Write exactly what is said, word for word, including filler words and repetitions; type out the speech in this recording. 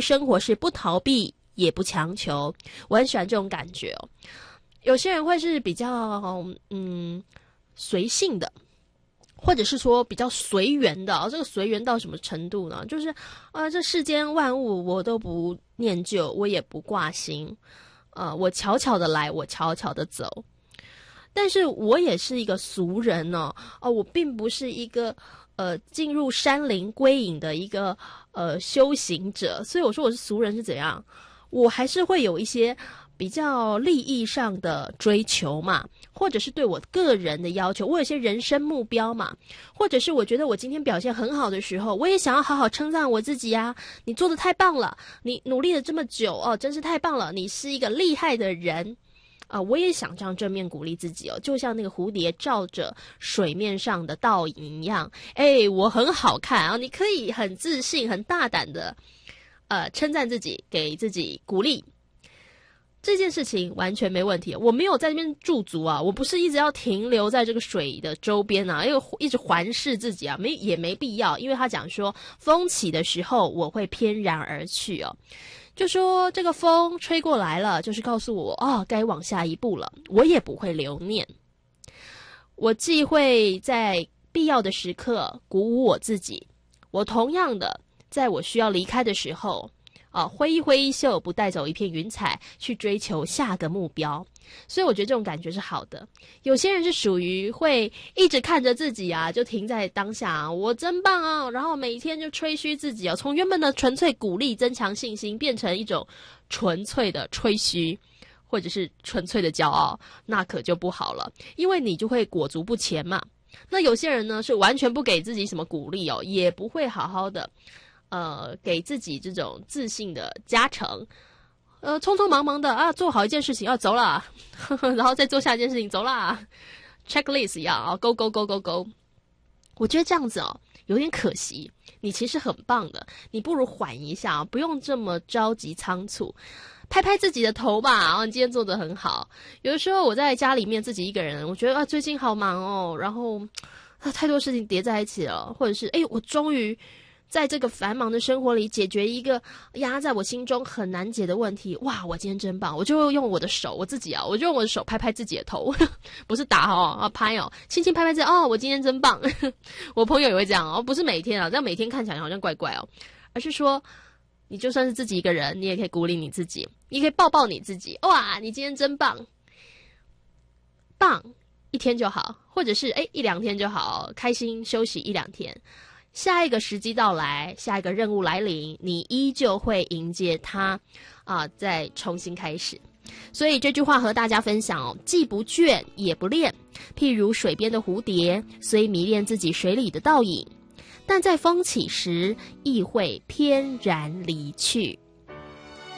生活是不逃避也不强求，我很喜欢这种感觉哦。有些人会是比较嗯随性的，或者是说比较随缘的、哦、这个随缘到什么程度呢？就是呃这世间万物我都不念旧，我也不挂心，呃我悄悄的来，我悄悄的走。但是我也是一个俗人哦，哦我并不是一个呃进入山林归隐的一个呃修行者，所以我说我是俗人是怎样？我还是会有一些比较利益上的追求嘛，或者是对我个人的要求，我有些人生目标嘛，或者是我觉得我今天表现很好的时候，我也想要好好称赞我自己啊，你做得太棒了，你努力了这么久哦，真是太棒了，你是一个厉害的人啊、呃！我也想这样正面鼓励自己哦，就像那个蝴蝶照着水面上的倒影一样，哎，我很好看啊！你可以很自信、很大胆的呃称赞自己，给自己鼓励。这件事情完全没问题，我没有在那边驻足啊，我不是一直要停留在这个水的周边啊，因为一直环视自己啊，没也没必要，因为他讲说风起的时候我会翩然而去哦，就说这个风吹过来了，就是告诉我哦，该往下一步了，我也不会留念，我既会在必要的时刻鼓舞我自己，我同样的在我需要离开的时候啊，挥一挥衣袖，不带走一片云彩，去追求下个目标。所以我觉得这种感觉是好的。有些人是属于会一直看着自己啊，就停在当下啊，我真棒啊，然后每天就吹嘘自己啊，从原本的纯粹鼓励增强信心，变成一种纯粹的吹嘘，或者是纯粹的骄傲，那可就不好了，因为你就会裹足不前嘛。那有些人呢，是完全不给自己什么鼓励哦，也不会好好的呃，给自己这种自信的加成，呃，匆匆忙忙的啊，做好一件事情要、啊、走了，呵呵，然后再做下一件事情走啦 ，checklist 一样啊，勾勾勾勾勾。我觉得这样子哦，有点可惜。你其实很棒的，你不如缓一下啊，不用这么着急仓促，拍拍自己的头吧。啊，你今天做得很好。有的时候我在家里面自己一个人，我觉得啊，最近好忙哦，然后啊，太多事情叠在一起了，或者是哎，我终于在这个繁忙的生活里解决一个压在我心中很难解的问题，哇，我今天真棒！我就用我的手，我自己啊，我就用我的手拍拍自己的头，不是打哦，啊拍哦，轻轻拍拍自己，哦，我今天真棒！我朋友也会这样哦，不是每天啊，这样每天看起来好像怪怪哦，而是说，你就算是自己一个人，你也可以鼓励你自己，你可以抱抱你自己，哇，你今天真棒，棒一天就好，或者是哎一两天就好，开心休息一两天。下一个时机到来，下一个任务来临，你依旧会迎接它啊、呃，再重新开始。所以这句话和大家分享哦，既不倦也不恋，譬如水边的蝴蝶，虽迷恋自己水里的倒影，但在风起时亦会翩然离去。